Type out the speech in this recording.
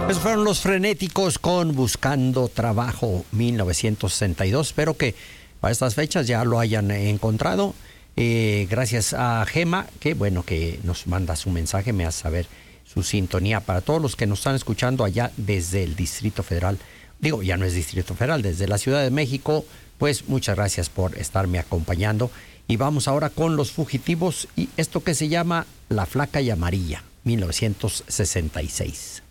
Esos fueron Los Frenéticos con Buscando Trabajo, 1962. Espero que para estas fechas ya lo hayan encontrado. Gracias a Gema, que bueno que nos manda su mensaje, me hace saber su sintonía. Para todos los que nos están escuchando allá desde el Distrito Federal, digo, ya no es Distrito Federal, desde la Ciudad de México, pues muchas gracias por estarme acompañando. Y vamos ahora con Los Fugitivos y esto que se llama La Flaca y Amarilla, 1966.